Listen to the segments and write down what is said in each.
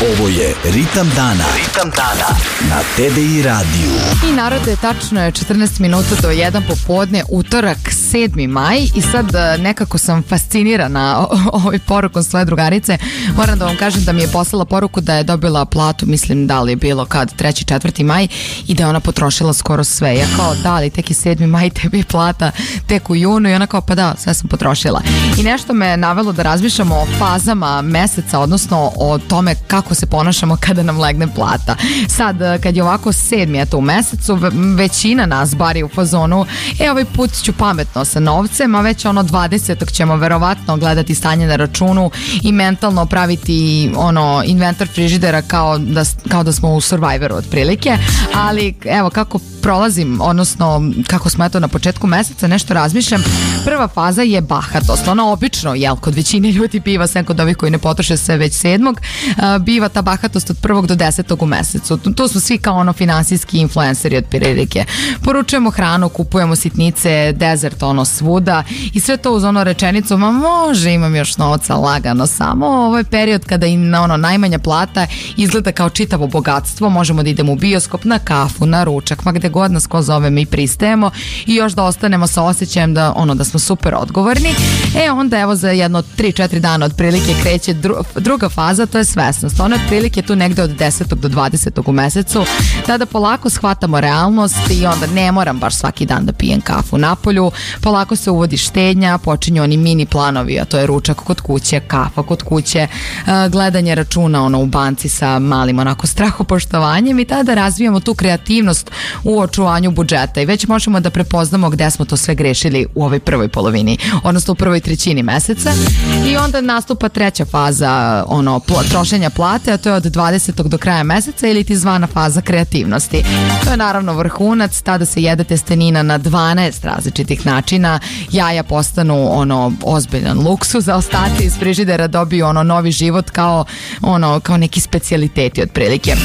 Ovo je Ritam dana. Ritam dana na TDI radiju. I narode, tačno je 14 minuta do 1 popodne, utorak 7. maj i sad nekako sam fascinirana ovoj porukom svoje drugarice. Moram da vam kažem da mi je poslala poruku da je dobila platu, mislim da li je bilo kad 3. 4. maj i da je ona potrošila skoro sve. Ja kao da li tek je 7. maj, tebi je plata tek u junu i ona kao pa da, sve sam potrošila. I nešto me navelo da razmišljamo o fazama meseca, odnosno o tome kako se ponašamo kada nam legne plata. Sad, kad je ovako 7. eto u mesecu, većina nas bari u fazonu, ovaj put ću pametno sa novcem, a već ono 20. ćemo verovatno gledati stanje na računu i mentalno praviti inventar frižidera kao da smo u Survivoru otprilike, ali evo kako prolazim, odnosno kako smo eto na početku meseca, nešto razmišljam. Prva faza je bahatost. Ona obično, kod većine ljudi biva, sem kod ovih koji ne potroše sve već 7. Biva ta bahatost od 1. do 10. u mesecu. To smo svi kao finansijski influenceri od prilike. Poručujemo hranu, kupujemo sitnice, dezert svuda i sve to uz rečenicu, ma može, imam još novca, lagano, samo ovo je period kada i najmanja plata izgleda kao čitavo bogatstvo, možemo da idemo u bioskop, na kafu, na ručak, ma gde god nas ko zove mi pristajemo i još da ostanemo sa osjećajem da smo super odgovorni. Onda evo za jedno 3-4 dana otprilike kreće druga faza, to je svesnost. Ona otprilike tu negde od 10. do 20. u mesecu, tada polako shvatamo realnost i onda ne moram baš svaki dan da pijem kafu napolju, polako se uvodi štednja, počinju oni mini planovi, a to je ručak kod kuće, kafa kod kuće, gledanje računa u banci sa malim strahopoštovanjem i tada razvijamo tu kreativnost u očuvanju budžeta i već možemo da prepoznamo gde smo to sve grešili u ovoj prvoj polovini, odnosno u prvoj trećini meseca i onda nastupa treća faza trošenja plate, a to je od 20. do kraja meseca ili ti zvana faza kreativnosti. To je naravno vrhunac, tada se jede testenina na 12 različitih načina, jaja postanu ozbiljan luksuz, a ostaci iz frižidera dobiju novi život kao neki specijaliteti otprilike.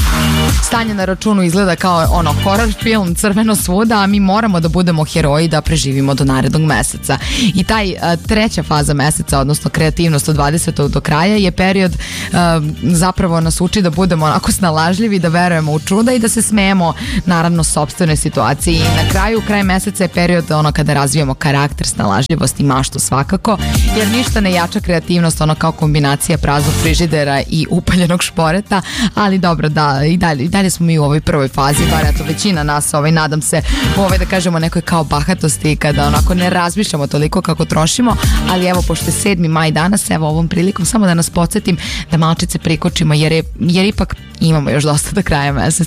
Stanje na računu izgleda kao horror film, crveno svuda, a mi moramo da budemo heroji da preživimo do narednog meseca. I taj treća faza meseca, odnosno kreativnost od 20. do kraja je period zapravo nas uči da budemo onako snalažljivi, da verujemo u čuda i da se smejemo naravno sopstvenoj situaciji. I na kraj meseca je period kada razvijamo karakter, snalažljivost i maštu svakako, jer ništa ne jača kreativnost kao kombinacija praznog frižidera i upaljenog šporeta, ali dobro, da, i dalje smo mi u ovoj prvoj fazi, bar eto većina nas, nadam se, da kažemo nekoj kao bahatosti kada onako ne razmišljamo toliko kako trošimo, ali evo pošto je 7. maj danas, evo ovom prilikom samo da nas podsjetim da malčice prikočimo jer ipak imamo još dosta do kraja meseca.